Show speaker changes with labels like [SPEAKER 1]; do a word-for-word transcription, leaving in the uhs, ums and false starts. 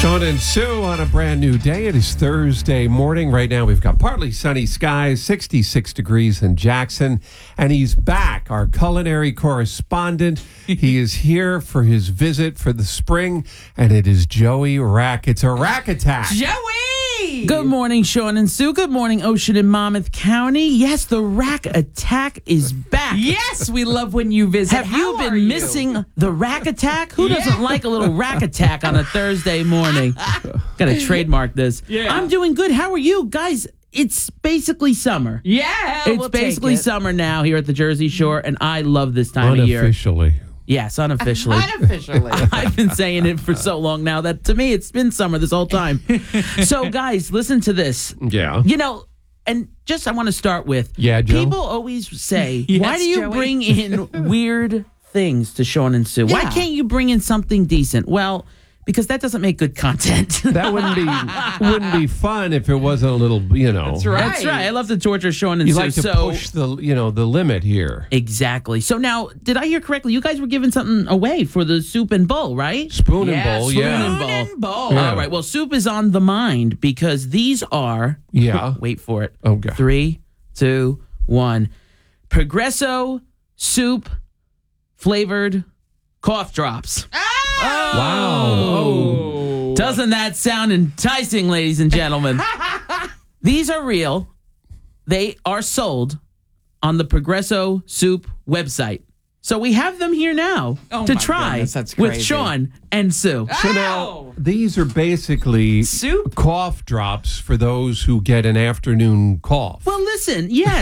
[SPEAKER 1] Sean and Sue on a brand new day. It is Thursday morning. Right now we've got partly sunny skies, sixty-six degrees in Jackson. And he's back, our culinary correspondent. He is here for his visit for the spring, and it is Joey Rack. It's a Rack Attack.
[SPEAKER 2] Joey!
[SPEAKER 3] Good morning, Sean and Sue. Good morning, Ocean and Monmouth County. Yes, the Rack Attack is back.
[SPEAKER 2] Yes, we love when you visit.
[SPEAKER 3] Have
[SPEAKER 2] How
[SPEAKER 3] you
[SPEAKER 2] are
[SPEAKER 3] been missing the Rack Attack? Who doesn't
[SPEAKER 2] Yeah.
[SPEAKER 3] like a little Rack Attack on a Thursday morning? Got to trademark this.
[SPEAKER 2] Yeah.
[SPEAKER 3] I'm doing good. How are you? Guys, it's basically summer.
[SPEAKER 2] Yeah,
[SPEAKER 3] It's
[SPEAKER 2] we'll take
[SPEAKER 3] basically
[SPEAKER 2] it.
[SPEAKER 3] summer now here at the Jersey Shore, and I love this time of year.
[SPEAKER 1] Unofficially.
[SPEAKER 3] Yes, unofficially.
[SPEAKER 2] Unofficially.
[SPEAKER 3] I've been saying it for so long now that to me it's been summer this whole time. So, guys, listen to this.
[SPEAKER 1] Yeah.
[SPEAKER 3] You know, and just I want to start with,
[SPEAKER 1] Yeah, Joe?
[SPEAKER 3] people always say,
[SPEAKER 2] Yes,
[SPEAKER 3] why do you
[SPEAKER 2] Joey?
[SPEAKER 3] bring in weird things to Sean and Sue? Why
[SPEAKER 2] Yeah.
[SPEAKER 3] can't you bring in something decent? Well, because that doesn't make good content.
[SPEAKER 1] That wouldn't be wouldn't be fun if it wasn't a little, you know.
[SPEAKER 2] That's right.
[SPEAKER 3] That's right. I love to torture Sean and
[SPEAKER 1] You
[SPEAKER 3] Sue.
[SPEAKER 1] like to
[SPEAKER 3] so
[SPEAKER 1] push the, you know, the limit here.
[SPEAKER 3] Exactly. So now, did I hear correctly? You guys were giving something away for the soup and bowl, right?
[SPEAKER 1] Spoon and
[SPEAKER 2] Yeah,
[SPEAKER 1] bowl,
[SPEAKER 2] spoon
[SPEAKER 1] yeah.
[SPEAKER 2] and
[SPEAKER 3] bowl.
[SPEAKER 2] and bowl.
[SPEAKER 1] Yeah.
[SPEAKER 3] All right. Well, soup is on the mind because these are.
[SPEAKER 1] Yeah.
[SPEAKER 3] Wait for it.
[SPEAKER 1] Oh, God.
[SPEAKER 3] Three, two, one. Progresso soup flavored cough drops.
[SPEAKER 1] Wow. Oh.
[SPEAKER 3] Doesn't that sound enticing, ladies and gentlemen? These are real. They are sold on the Progresso Soup website. So we have them here now
[SPEAKER 2] Oh
[SPEAKER 3] to
[SPEAKER 2] my
[SPEAKER 3] try
[SPEAKER 2] goodness, that's
[SPEAKER 3] with
[SPEAKER 2] crazy.
[SPEAKER 3] Sean and Sue.
[SPEAKER 1] So now, these are basically
[SPEAKER 2] Soup?
[SPEAKER 1] cough drops for those who get an afternoon cough.
[SPEAKER 3] Well, listen, yeah.